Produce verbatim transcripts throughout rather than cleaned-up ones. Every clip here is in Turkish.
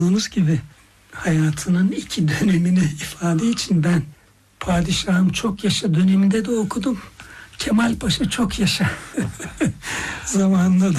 Olduğunuz gibi hayatının iki dönemini ifade için ben Padişahım Çok Yaşa döneminde de okudum. Kemal Paşa Çok Yaşa zamanında da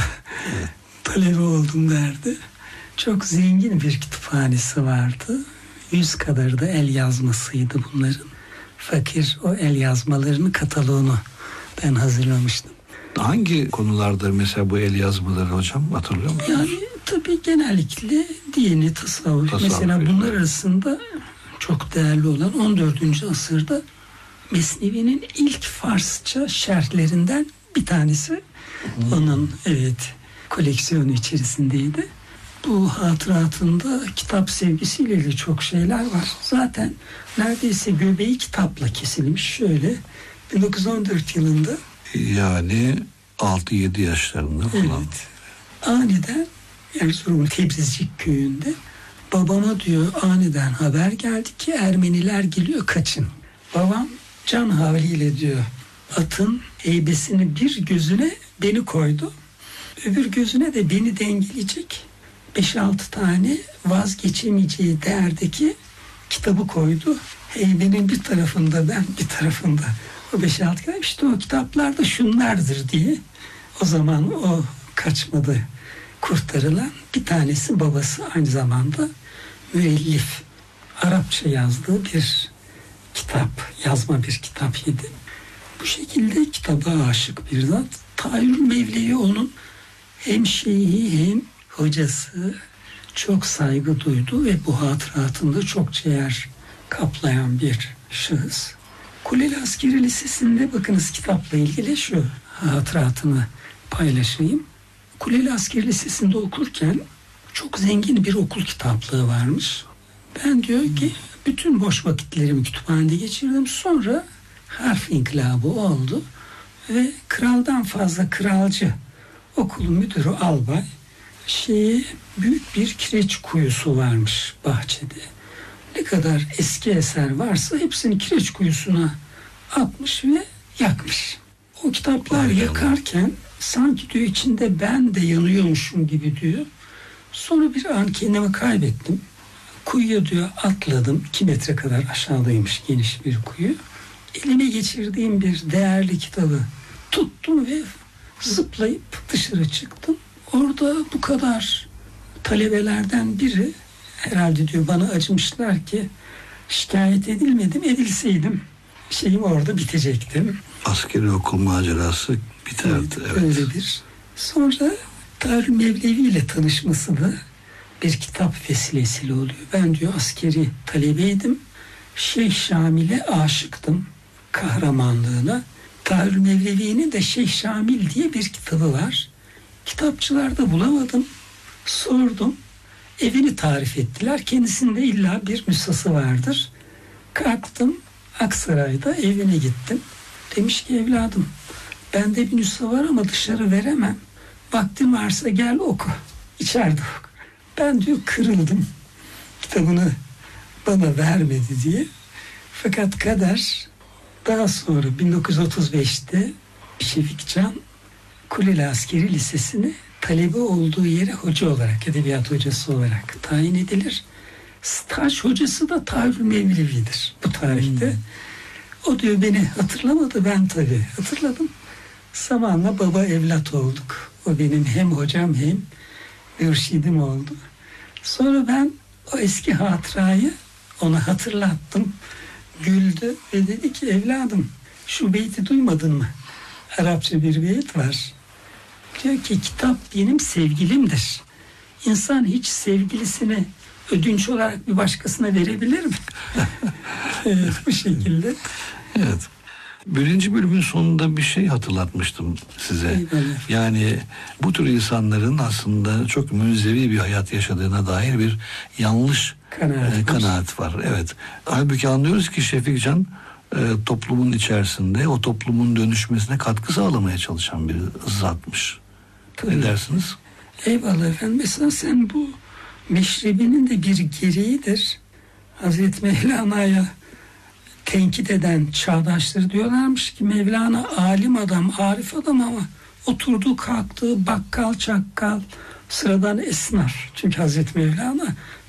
talebe oldum derdi. Çok zengin bir kütüphanesi vardı. Yüz kadarı da el yazmasıydı bunların. Fakir o el yazmalarını, kataloğunu ben hazırlamıştım. Hangi konularda mesela bu el yazmaları hocam, hatırlıyor musunuz? Yani tabii genellikle dini, tasavvuf. Tasavvuf Mesela yani. bunlar arasında çok değerli olan on dördüncü asırda Mesnevi'nin ilk Farsça şerhlerinden bir tanesi. Hmm. Onun evet koleksiyonu içerisindeydi. Bu hatıratında kitap sevgisiyle de çok şeyler var. Zaten neredeyse göbeği kitapla kesilmiş. Şöyle bin dokuz yüz on dört yılında. Yani altı yedi yaşlarında falan. Evet. Aniden Erzurum'un Tebrizcik köyünde babama diyor aniden haber geldi ki Ermeniler geliyor, kaçın. Babam can havliyle diyor atın heybesini bir gözüne beni koydu. Öbür gözüne de beni dengeleyecek beş altı tane vazgeçemeyeceği değerdeki kitabı koydu. Heybenin bir tarafında ben, bir tarafında o beş altı kitap. İşte o kitaplar da şunlardır diye. O zaman o kaçmadı kurtarılan bir tanesi babası, aynı zamanda müellif. Arapça yazdığı bir kitap, yazma bir kitap yedi. Bu şekilde kitaba aşık bir zat. Tahirül Mevlevi onun hem şeyhi hem hocası, çok saygı duydu ve bu hatıratında çokça yer kaplayan bir şahıs. Kuleli Askeri Lisesi'nde bakınız kitapla ilgili şu hatıratını paylaşayım. Kuleli Askeri Lisesi'nde okurken çok zengin bir okul kitaplığı varmış. Ben diyor ki bütün boş vakitlerimi kütüphanede geçirdim. Sonra harf inkılabı oldu ve kraldan fazla kralcı okulun müdürü albay şeye büyük bir kireç kuyusu varmış bahçede. Ne kadar eski eser varsa hepsini kireç kuyusuna atmış ve yakmış. O kitaplar Vay yakarken sanki diyor içinde ben de yanıyormuşum gibi diyor. Sonra bir an kendimi kaybettim. Kuyuya diyor atladım. iki metre kadar aşağıdaymış geniş bir kuyu. Elime geçirdiğim bir değerli kitabı tuttum ve zıplayıp dışarı çıktım. Orada bu kadar talebelerden biri herhalde diyor bana acımışlar ki şikayet edilmedim, edilseydim şeyim orada bitecektim. Askeri okul macerası biterdi. Evet, evet. öyledir. Sonra Tahirül Mevlevi ile tanışması da bir kitap vesilesiyle oluyor. Ben diyor askeri talebeydim. Şeyh Şamil'e aşıktım, kahramanlığına. Tahirül Mevlevi'nin de Şeyh Şamil diye bir kitabı var. Kitapçılarda bulamadım. Sordum. Evini tarif ettiler. Kendisinde illa bir nüshası vardır. Kalktım. Aksaray'da evine gittim. Demiş ki evladım bende bir nüsha var ama dışarı veremem. Vaktin varsa gel oku. İçeride oku. Ben diyor kırıldım. Kitabını bana vermedi diye. Fakat kader daha sonra bin dokuz yüz otuz beşte Şefik Can Kuleli Askeri Lisesi'ni talebe olduğu yere hoca olarak, edebiyat hocası olarak tayin edilir. Staj hocası da Tahirül Mevlevi'dir bu tarihte. Hmm. O diyor beni hatırlamadı, ben tabii hatırladım. Zamanla baba evlat olduk. O benim hem hocam hem mürşidim oldu. Sonra ben o eski hatırayı ona hatırlattım. Güldü ve dedi ki evladım şu beyti duymadın mı? Arapça bir beyit var. Diyor ki kitap benim sevgilimdir. İnsan hiç sevgilisini ödünç olarak bir başkasına verebilir mi? Evet, bu şekilde. Evet. Birinci bölümün sonunda bir şey hatırlatmıştım size. Eyvallah. Yani bu tür insanların aslında çok münzevi bir hayat yaşadığına dair bir yanlış Kanaat, e, kanaat var. Evet. Halbuki anlıyoruz ki Şefik Can e, toplumun içerisinde o toplumun dönüşmesine katkı sağlamaya çalışan bir zatmış. Tabii. Ne dersiniz? Eyvallah efendim. Mesela sen bu meşrebinin de bir gereğidir. Hazreti Mevlana'ya tenkit eden çağdaşları diyorlarmış ki Mevlana alim adam, arif adam ama oturduğu kalktığı bakkal çakkal sıradan esnaf. Çünkü Hazreti Mevlana